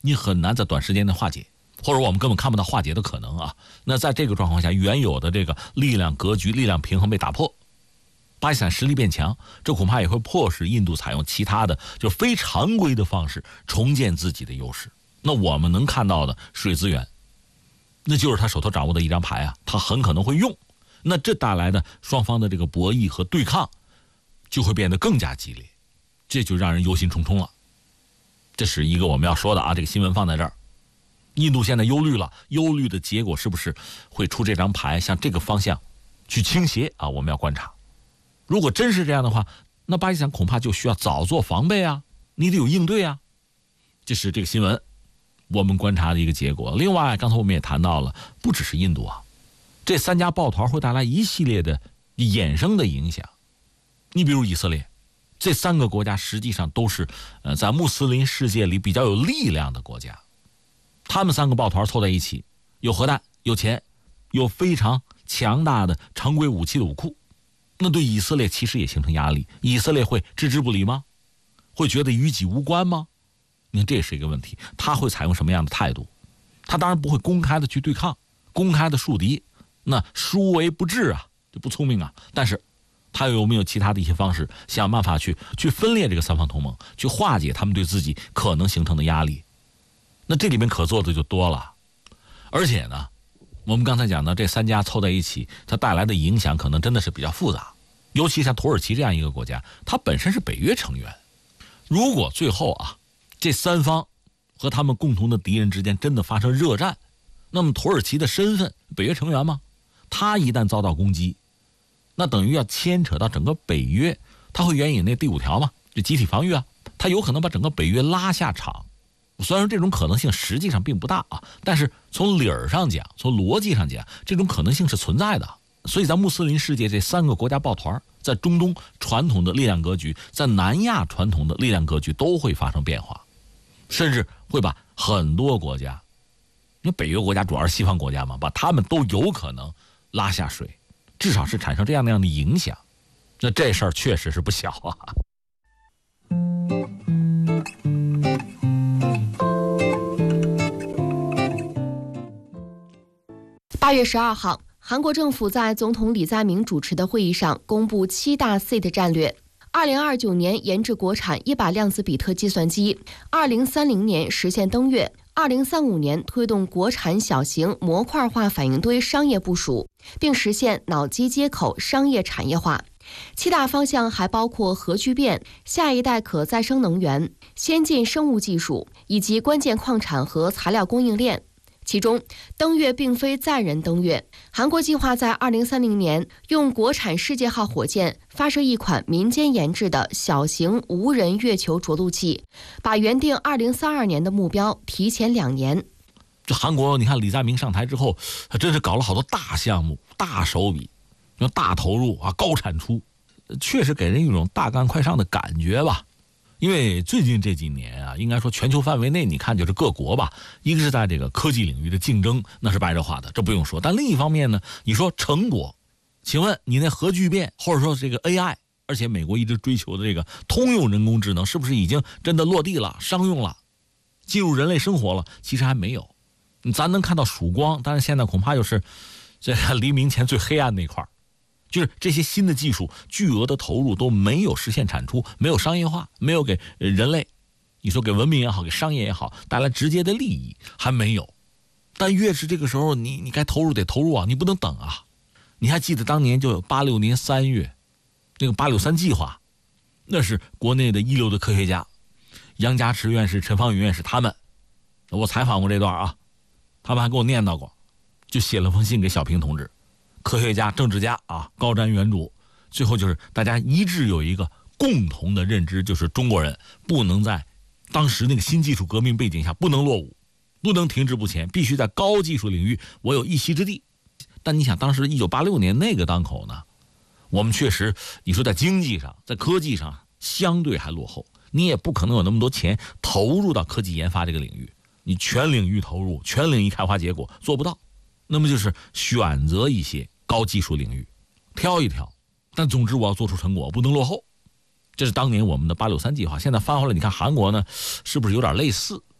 你很难在短时间内化解，或者我们根本看不到化解的可能啊。那在这个状况下，原有的这个力量格局、力量平衡被打破，巴基斯坦实力变强，这恐怕也会迫使印度采用其他的就非常规的方式重建自己的优势。那我们能看到的水资源，那就是他手头掌握的一张牌啊，他很可能会用。那这带来的双方的这个博弈和对抗就会变得更加激烈，这就让人忧心忡忡了。这是一个我们要说的啊，这个新闻放在这儿。印度现在忧虑了，忧虑的结果是不是会出这张牌向这个方向去倾斜啊？我们要观察。如果真是这样的话，那巴基斯坦恐怕就需要早做防备啊，你得有应对啊。这是这个新闻我们观察的一个结果。另外刚才我们也谈到了，不只是印度啊，这三家抱团会带来一系列的衍生的影响。你比如以色列，这三个国家实际上都是在穆斯林世界里比较有力量的国家，他们三个抱团凑在一起，有核弹，有钱，有非常强大的常规武器的武库，那对以色列其实也形成压力。以色列会置之不理吗？会觉得与己无关吗？你看这是一个问题，他会采用什么样的态度？他当然不会公开的去对抗，公开的树敌，那殊为不智啊，就不聪明啊。但是他有没有其他的一些方式，想办法去分裂这个三方同盟，去化解他们对自己可能形成的压力？那这里面可做的就多了。而且呢，我们刚才讲的这三家凑在一起，它带来的影响可能真的是比较复杂。尤其像土耳其这样一个国家，它本身是北约成员，如果最后啊这三方和他们共同的敌人之间真的发生热战，那么土耳其的身份，北约成员吗？他一旦遭到攻击，那等于要牵扯到整个北约，他会援引那第5条嘛，就集体防御啊，他有可能把整个北约拉下场。虽然说这种可能性实际上并不大啊，但是从理儿上讲，从逻辑上讲，这种可能性是存在的。所以在穆斯林世界这三个国家抱团，在中东传统的力量格局，在南亚传统的力量格局都会发生变化，甚至会把很多国家，因为北约国家主要是西方国家嘛，把他们都有可能拉下水，至少是产生这样那样的影响。那这事儿确实是不小啊。 8月12号，韩国政府在总统李在明主持的会议上公布7大 C 的战略。2029年研制国产1把量子比特计算机，2030年实现登月，2035年推动国产小型模块化反应堆商业部署，并实现脑机接口商业产业化。7大方向还包括核聚变、下一代可再生能源、先进生物技术以及关键矿产和材料供应链。其中，登月并非载人登月。韩国计划在2030年用国产世界号火箭发射一款民间研制的小型无人月球着陆器，把原定2032年的目标提前2年。 这韩国，你看李在明上台之后，他真是搞了好多大项目、大手笔、大投入啊、高产出，确实给人一种大干快上的感觉吧。因为最近这几年啊，应该说全球范围内，你看就是各国吧，一个是在这个科技领域的竞争，那是白热化的，这不用说。但另一方面呢，你说成果，请问你那核聚变，或者说这个 AI， 而且美国一直追求的这个通用人工智能，是不是已经真的落地了、商用了、进入人类生活了？其实还没有。咱能看到曙光，但是现在恐怕又是这个黎明前最黑暗那块，就是这些新的技术巨额的投入都没有实现产出，没有商业化，没有给人类，你说给文明也好，给商业也好带来直接的利益，还没有。但越是这个时候，你该投入得投入啊，你不能等啊。你还记得当年就86年3月那个863计划，那是国内的一流的科学家，杨家池院士、陈方宇院士他们，我采访过这段啊，他们还给我念叨过，就写了封信给小平同志，科学家、政治家啊，高瞻远瞩，最后就是大家一致有一个共同的认知，就是中国人不能在当时那个新技术革命背景下不能落伍，不能停滞不前，必须在高技术领域我有一席之地。但你想，当时1986年那个当口呢，我们确实，你说在经济上、在科技上相对还落后，你也不可能有那么多钱投入到科技研发这个领域，你全领域投入、全领域开花结果做不到。那么就是选择一些高技术领域，挑一挑，但总之我要做出成果，不能落后。这是当年我们的863计划。现在翻回来，你看韩国呢，是不是有点类似？